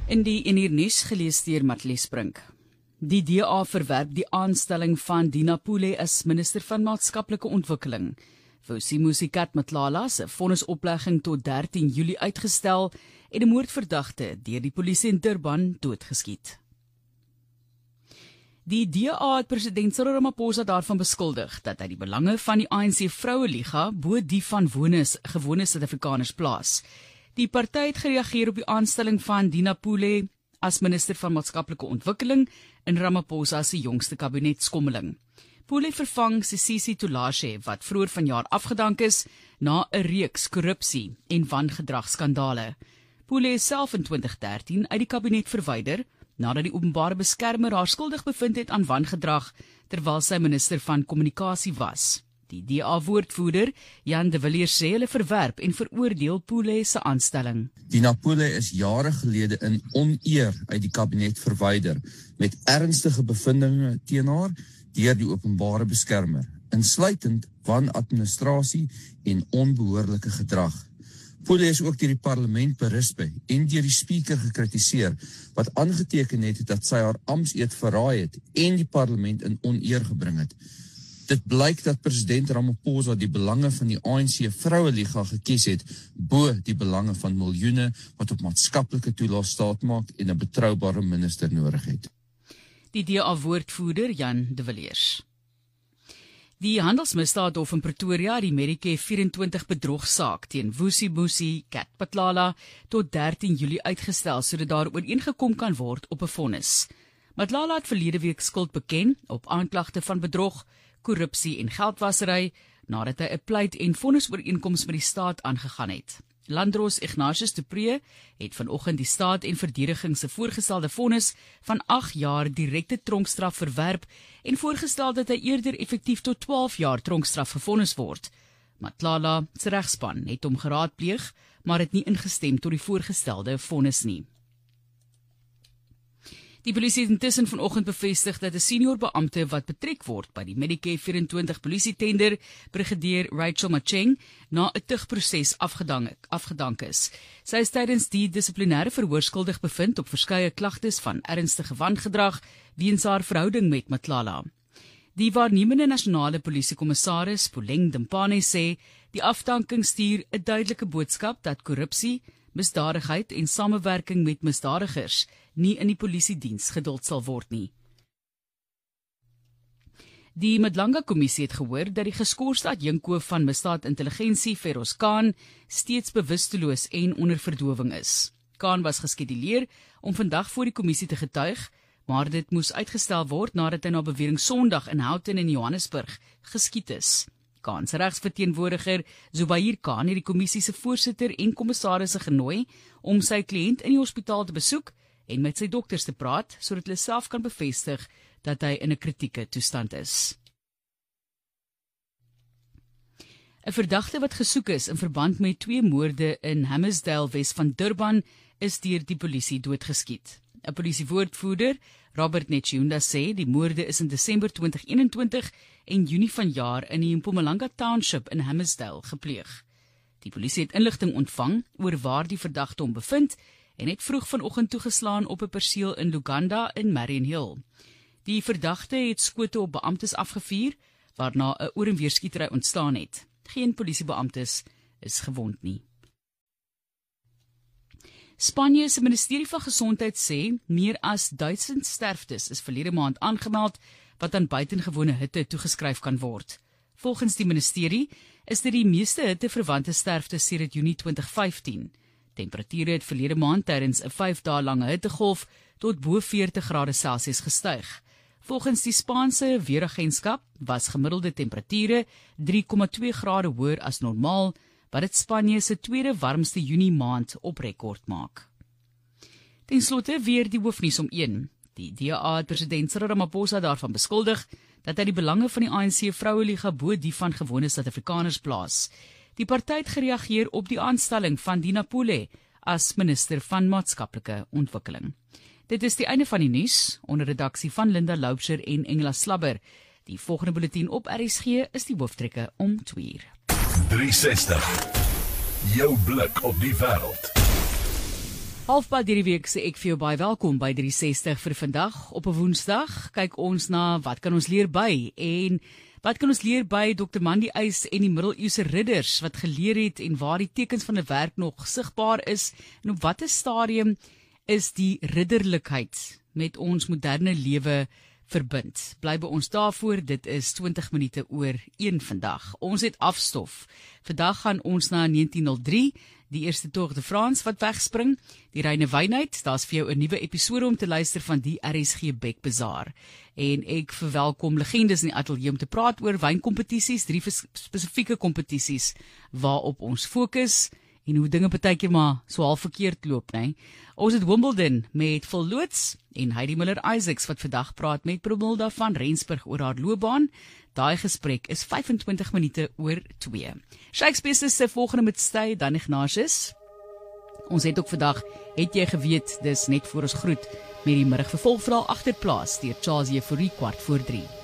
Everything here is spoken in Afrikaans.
In die nuus gelees deur Matlies Brink. Die DA verwerp die aanstelling van Dina Pule as minister van maatskaplike ontwikkeling. Vusi Musikat Matlala se vonnisoplegging tot 13 Julie uitgestel en 'n moordverdagte deur die polisie in Durban doodgeskiet. Die DA het president Cyril Ramaphosa daarvan beskuldig dat hy die belange van die ANC Vroueliga bo die van gewone Suid-Afrikaners plaas. Die party het gereageer op die aanstelling van Dina Pule as minister van maatskaplike ontwikkeling in Ramaphosa se jongste kabinetskommeling. Pule vervang Sisisi Tulashe wat vroeër vanjaar afgedank is na 'n reeks korrupsie en wangedragskandale. Pule is self in 2013 uit die kabinet verwyder nadat die openbare beskermer haar skuldig bevind het aan wangedrag terwyl sy minister van kommunikasie was. Die DA-woordvoerder Jan de Villiers sê hulle verwerp en veroordeel Pule se aanstelling. Dina Pule is jare gelede in oneer uit die kabinet verwyder met ernstige bevindinge teen haar deur die openbare beskermer, insluitend wanadministrasie en onbehoorlike gedrag. Pule is ook deur die parlement berisp en deur die speaker gekritiseer wat aangeteken het dat sy haar ampteed verraai het en die parlement in oneer gebring het. Dit blyk dat president Ramaphosa die belange van die ANC Vroueliga gekies het bo die belange van miljoene wat op maatskaplike toelaas staat maak en 'n betroubare minister nodig het. Die DA-woordvoerder Jan de Villiers. Die handelsmisdaadhof in Pretoria het die Medicare 24 bedrogsaak teen Vusi Musikat Matlala tot 13 Julie uitgestel sodat daar ooreengekom kan word op 'n vonnis. Matlala het verlede week skuld beken op aanklagte van bedrog, korrupsie en geldwasery nadat hy 'n pleit en vonnisooreenkoms met die staat aangegaan het. Landros Ignatius du Preez het vanoggend die staat en verdediging se voorgestelde vonnis van 8 jaar direkte tronkstraf verwerp en voorgestel dat hy eerder effektief tot 12 jaar tronkstraf gevonnis word. Matlala se regspan het hom geraadpleeg, maar het nie ingestem tot die voorgestelde vonnis nie. Die polisie het intussen vanoggend bevestig dat 'n senior beampte wat betrek word by die Medicare 24 polisietender, brigadier Rachel Macheng, na 'n tugproses afgedank is. Sy is tydens die dissiplinêre verhoor skuldig bevind op verskeie klagtes van ernstige wangedrag weens haar verhouding met Matlala. Die waarnemende nasionale polisiekommissaris, Puleng Dimpane, sê die afdanking stuur 'n duidelike boodskap dat korrupsie, misdadigheid en samewerking met misdadigers nie in die polisiediens geduld sal word nie. Die Madlanga-kommissie het gehoor dat die geskorste adjunkhoof van misdaadintelligensie, Feroz Khan, steeds bewusteloos en onder verdowing is. Khan was geskeduleer om vandag voor die kommissie te getuig, maar dit moes uitgestel word nadat hy na bewering Sondag in Houghton in Johannesburg geskiet is. Khan se regsverteenwoordiger, Zubair Khan, het die kommissie se voorsitter en kommissarisse genooi om sy kliënt in die hospitaal te besoek en met sy dokters te praat, sodat hulle self kan bevestig dat hy in 'n kritieke toestand is. 'n Verdagte wat gesoek is in verband met 2 moorde in Hammarsdale, Wes van Durban, is deur die polisie doodgeskiet. 'n Polisiewoordvoerder, Robert Netjunda, sê die moorde is in Desember 2021 en Junie vanjaar in die Mpumalanga Township in Hammarsdale gepleeg. Die polisie het inligting ontvang oor waar die verdagte hom bevind en het vroeg vanoggend toegeslaan op 'n perseel in Luganda in Marion Hill. Die verdagte het skote op beamptes afgevuur, waarna 'n oor-en-weer-skietery ontstaan het. Geen polisiebeamptes is gewond nie. Spanje se ministerie van Gesondheid sê meer as 1000 sterftes is verlede maand aangemeld wat aan buitengewone hitte toegeskryf kan word. Volgens die ministerie is dit die meeste hitteverwante sterftes sedert Junie 2015. Temperature het verlede maand tydens 'n 5 dae lange hittegolf tot bo 40 grade Celsius gestyg. Volgens die Spaanse weeragentskap was gemiddelde temperature 3,2 grade hoër as normaal, wat dit Spanje se tweede warmste Junie maand op rekord maak. Ten slotte weer die hoofnuus om 1. Die DA het president Cyril Ramaphosa daarvan beskuldig dat hy die belange van die ANC Vroueliga bo die van gewone Suid-Afrikaners plaas. Die party het gereageer op die aanstelling van Dina Pule as minister van maatskaplike ontwikkeling. Dit is die einde van die nuus, onder redaksie van Linda Loubser en Engela Slabber. Die volgende bulletin op RSG is die hooftrekke om 2:00. 360. Jou blik op die wêreld. Halfpad hierdie week sê ek vir jou baie welkom by 360 vir vandag. Op 'n Woensdag kyk ons na wat kan ons leer by en wat kan ons leer by Dr. Mandy Uys en die middeleeuse ridders wat geleer het en waar die tekens van 'n werk nog sigbaar is en op watter stadium is die ridderlikheid met ons moderne lewe verbind. Bly by ons daarvoor, dit is 20 minute oor 1 vandag. Ons het afstof. Vandag gaan ons na 1903, die eerste Tour de France wat wegspring, die Reine Wynheid, daar's vir jou 'n nuwe episode om te luister van die RSG Bek Bazaar. En ek verwelkom legendes in die ateljee om te praat oor wynkompetisies, 3 spesifieke kompetisies waarop ons fokus en hoe dinge partykeer maar so half verkeerd loop, né? Ons het Wimbledon met Phil Loots en Heidi Miller-Isaacs wat vandag praat met Bromilda van Rensburg oor haar loopbaan. Daai gesprek is 25 minute oor 2. Shakespeare se volgende met Stey dan Ignatius. Ons het ook vandag, het jy geweet, dis net voor ons groet met die middagvervolgverhaal agterplaas deur Charles Jefouri 3:15.